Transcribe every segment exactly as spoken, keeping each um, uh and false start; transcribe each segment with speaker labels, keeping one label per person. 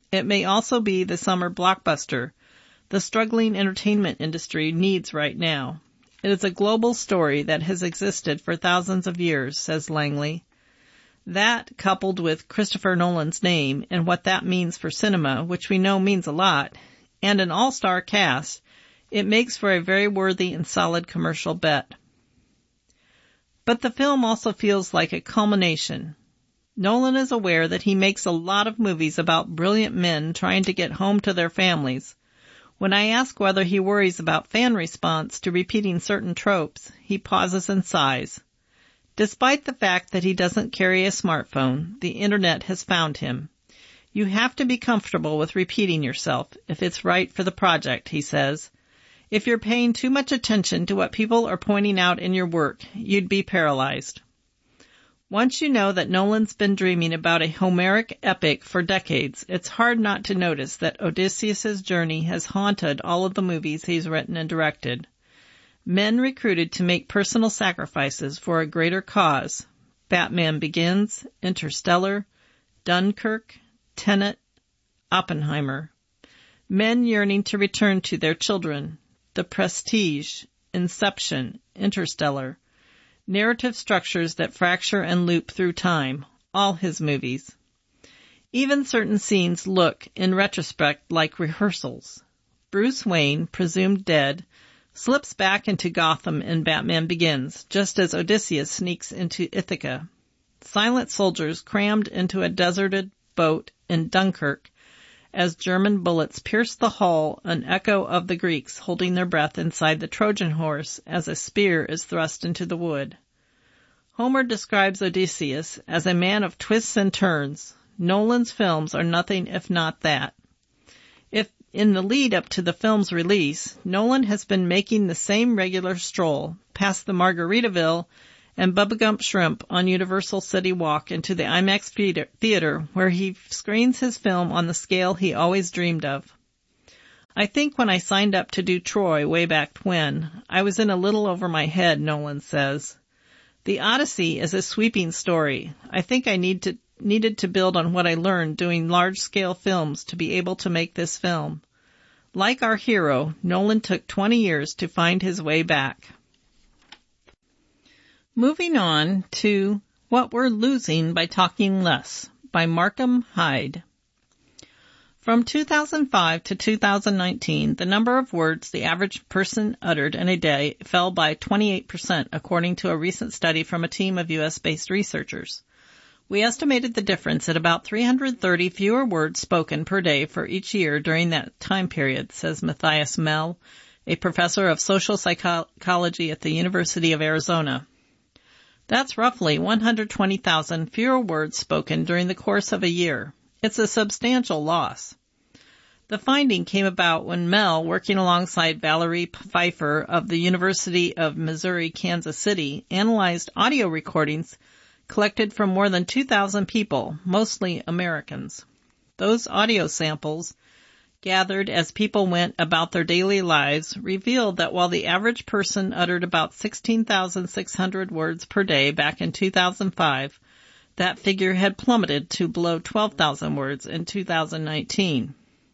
Speaker 1: It may also be the summer blockbuster the struggling entertainment industry needs right now. It is a global story that has existed for thousands of years, says Langley. That, coupled with Christopher Nolan's name and what that means for cinema, which we know means a lot, and an all-star cast, it makes for a very worthy and solid commercial bet. But the film also feels like a culmination. Nolan is aware that he makes a lot of movies about brilliant men trying to get home to their families. When I ask whether he worries about fan response to repeating certain tropes, he pauses and sighs. Despite the fact that he doesn't carry a smartphone, the internet has found him. You have to be comfortable with repeating yourself if it's right for the project, he says. If you're paying too much attention to what people are pointing out in your work, you'd be paralyzed. Once you know that Nolan's been dreaming about a Homeric epic for decades, it's hard not to notice that Odysseus' journey has haunted all of the movies he's written and directed. Men recruited to make personal sacrifices for a greater cause. Batman Begins, Interstellar, Dunkirk, Tenet, Oppenheimer. Men yearning to return to their children. The Prestige, Inception, Interstellar. Narrative structures that fracture and loop through time, all his movies. Even certain scenes look, in retrospect, like rehearsals. Bruce Wayne, presumed dead, slips back into Gotham in Batman Begins, just as Odysseus sneaks into Ithaca. Silent soldiers crammed into a deserted boat in Dunkirk as German bullets pierce the hull, an echo of the Greeks holding their breath inside the Trojan horse as a spear is thrust into the wood. Homer describes Odysseus as a man of twists and turns. Nolan's films are nothing if not that. If in the lead up to the film's release, Nolan has been making the same regular stroll past the Margaritaville and Bubba Gump Shrimp on Universal City Walk into the IMAX theater where he screens his film on the scale he always dreamed of. I think when I signed up to do Troy way back when, I was in a little over my head, Nolan says. The Odyssey is a sweeping story. I think I need to, needed to build on what I learned doing large-scale films to be able to make this film. Like our hero, Nolan took twenty years to find his way back. Moving on to What We're Losing by Talking Less by Markham Hyde. From two thousand five to two thousand nineteen, the number of words the average person uttered in a day fell by twenty-eight percent, according to a recent study from a team of U S-based researchers. We estimated the difference at about three hundred thirty fewer words spoken per day for each year during that time period, says Matthias Mell, a professor of social psychology at the University of Arizona. That's roughly one hundred twenty thousand fewer words spoken during the course of a year. It's a substantial loss. The finding came about when Mel, working alongside Valerie Pfeiffer of the University of Missouri-Kansas City, analyzed audio recordings collected from more than two thousand people, mostly Americans. Those audio samples, gathered as people went about their daily lives, revealed that while the average person uttered about sixteen thousand six hundred words per day back in two thousand five, that figure had plummeted to below twelve thousand words in two thousand nineteen.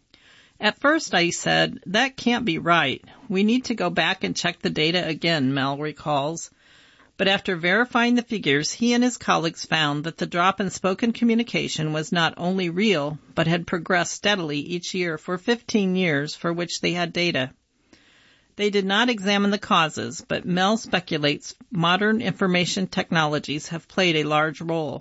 Speaker 1: At first I said, that can't be right. We need to go back and check the data again, Mel recalls. But after verifying the figures, he and his colleagues found that the drop in spoken communication was not only real, but had progressed steadily each year for fifteen years for which they had data. They did not examine the causes, but Mel speculates modern information technologies have played a large role.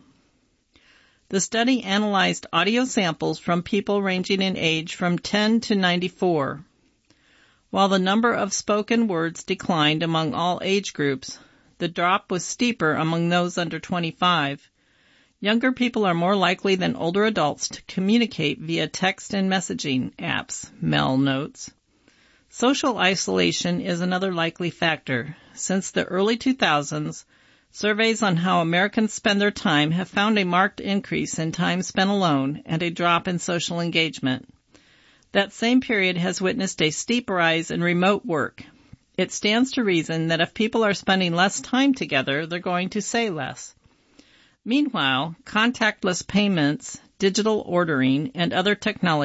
Speaker 1: The study analyzed audio samples from people ranging in age from ten to ninety-four. While the number of spoken words declined among all age groups, the drop was steeper among those under twenty-five. Younger people are more likely than older adults to communicate via text and messaging apps, Mel notes. Social isolation is another likely factor. Since the early two thousands, surveys on how Americans spend their time have found a marked increase in time spent alone and a drop in social engagement. That same period has witnessed a steep rise in remote work. It stands to reason that if people are spending less time together, they're going to say less. Meanwhile, contactless payments, digital ordering, and other technologies